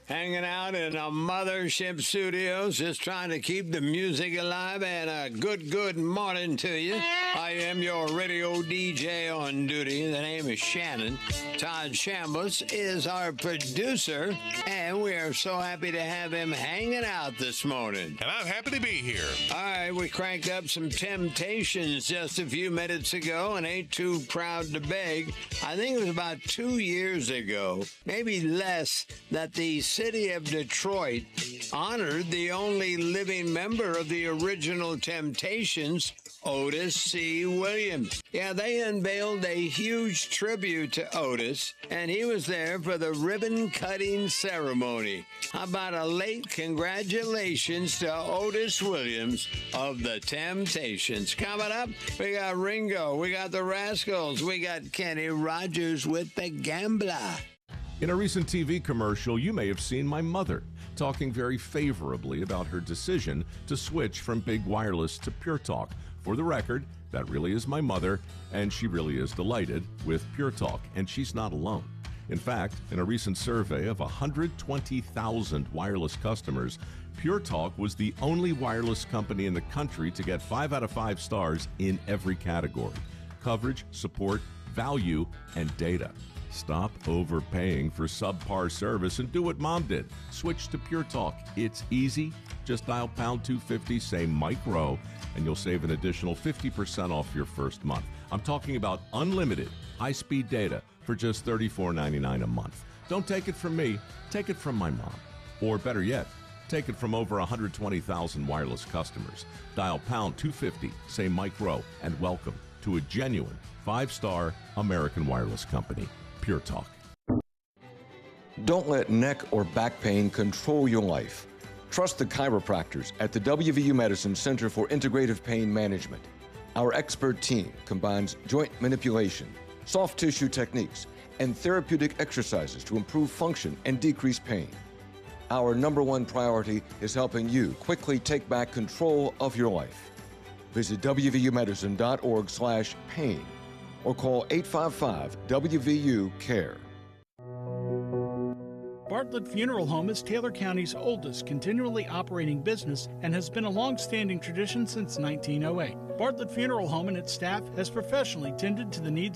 Hanging out in a mothership studios, just trying to keep the music alive, and a good morning to you. I am your radio DJ on duty. The name is Shannon. Todd Chambliss is our producer, and we are so happy to have him hanging out this morning. And I'm happy to be here. All right, we cranked up some Temptations just a few minutes ago and Ain't Too Proud to Beg. I think it was about 2 years ago, maybe less, that the city of Detroit honored the only living member of the original Temptations, Otis C. Williams. Yeah, they unveiled a huge tribute to Otis, and he was there for the ribbon-cutting ceremony. How about a late congratulations to Otis Williams of the Temptations? Coming up, we got Ringo, we got the Rascals, we got Kenny Rogers with the Gambler. In a recent TV commercial, you may have seen my mother talking very favorably about her decision to switch from Big Wireless to Pure Talk. For the record, that really is my mother, and she really is delighted with Pure Talk, and she's not alone. In fact, in a recent survey of 120,000 wireless customers, Pure Talk was the only wireless company in the country to get 5 out of 5 stars in every category: coverage, support, value, and data. Stop overpaying for subpar service and do what Mom did. Switch to Pure Talk. It's easy. Just dial pound 250, say Mike Rowe, and you'll save an additional 50% off your first month. I'm talking about unlimited high-speed data for just $34.99 a month. Don't take it from me. Take it from my mom. Or better yet, take it from over 120,000 wireless customers. Dial pound 250, say Mike Rowe, and welcome to a genuine 5-star American wireless company. Pure Talk. Don't let neck or back pain control your life. Trust the chiropractors at the WVU Medicine Center for Integrative Pain Management. Our expert team combines joint manipulation, soft tissue techniques, and therapeutic exercises to improve function and decrease pain. Our #1 priority is helping you quickly take back control of your life. Visit wvumedicine.org/pain or call 855-WVU-CARE. Bartlett Funeral Home is Taylor County's oldest continually operating business and has been a long-standing tradition since 1908. Bartlett Funeral Home and its staff has professionally tended to the needs